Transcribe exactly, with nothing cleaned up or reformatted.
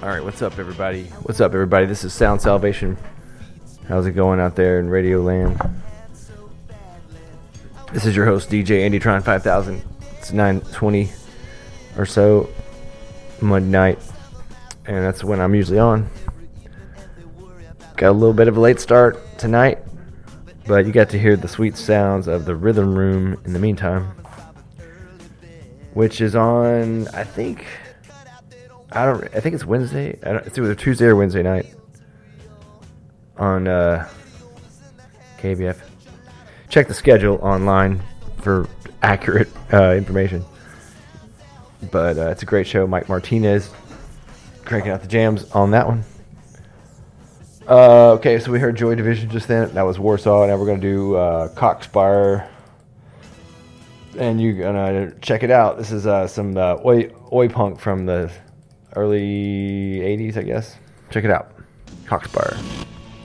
All right, what's up, everybody? What's up, everybody? This is Sound Salvation. How's it going out there in Radio Land? This is your host, D J Andytron five thousand. It's nine twenty or so Monday night, and that's when I'm usually on. Got a little bit of a late start tonight, but you got to hear the sweet sounds of the Rhythm Room in the meantime, which is on, I think... I don't. I think it's Wednesday. I don't, it's either Tuesday or Wednesday night on uh, K B F. Check the schedule online for accurate uh, information. But uh, it's a great show. Mike Martinez cranking out the jams on that one. Uh, okay, so we heard Joy Division just then. That was Warsaw. Now we're going to do uh, Cockspire. And you're going to check it out. This is uh, some uh, oi, oi punk from the early eighties, I guess. Check it out. Cockspire.